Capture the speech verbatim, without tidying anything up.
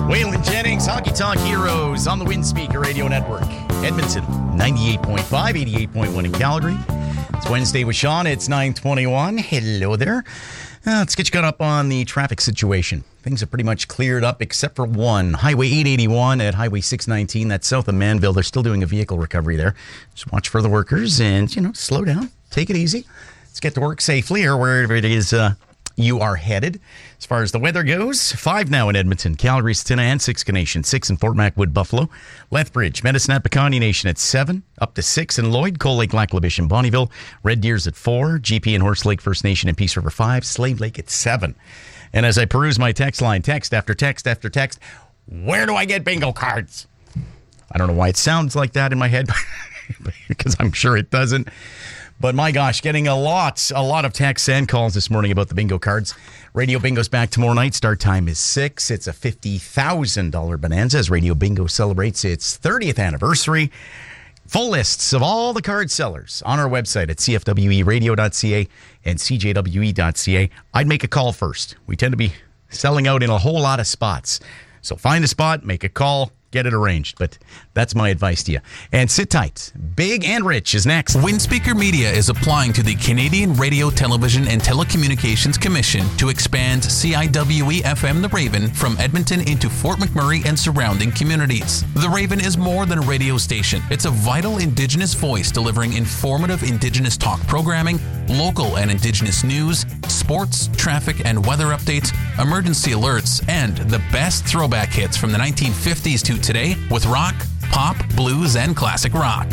Waylon Jennings, Honky Tonk Heroes on the Windspeaker Radio Network. Edmonton, ninety-eight point five, eighty-eight point one in Calgary. It's Wednesday with Sean. It's nine twenty-one. Hello there. Uh, let's get you caught up on the traffic situation. Things are pretty much cleared up except for one. Highway eight eighty-one at Highway six nineteen. That's south of Manville. They're still doing a vehicle recovery there. Just watch for the workers and, you know, slow down. Take it easy. Let's get to work safely or wherever it is uh, you are headed. As far as the weather goes, five now in Edmonton, Calgary, Stina, and six Nation, six in Fort Macwood, Buffalo, Lethbridge, Medicine Hat, Piconio Nation at seven, up to six in Lloyd, Coal Lake, Lac La Biche, and Bonnyville, Red Deer's at four, G P and Horse Lake First Nation and Peace River five, Slave Lake at seven. And as I peruse my text line, text after text after text, where do I get bingo cards? I don't know why it sounds like that in my head, because I'm sure it doesn't. But my gosh, getting a lot, a lot of texts and calls this morning about the bingo cards. Radio Bingo's back tomorrow night. Start time is six. It's a fifty thousand dollars bonanza as Radio Bingo celebrates its thirtieth anniversary. Full lists of all the card sellers on our website at c f w e radio dot c a and c j w e dot c a. I'd make a call first. We tend to be selling out in a whole lot of spots. So find a spot, make a call, get it arranged. But that's my advice to you. And sit tight. Big and Rich is next. Windspeaker Media is applying to the Canadian Radio, Television and Telecommunications Commission to expand C I W E F M The Raven from Edmonton into Fort McMurray and surrounding communities. The Raven is more than a radio station. It's a vital Indigenous voice delivering informative Indigenous talk programming, local and Indigenous news, sports, traffic and weather updates, emergency alerts, and the best throwback hits from the nineteen fifties to today with rock, pop, blues, and classic rock.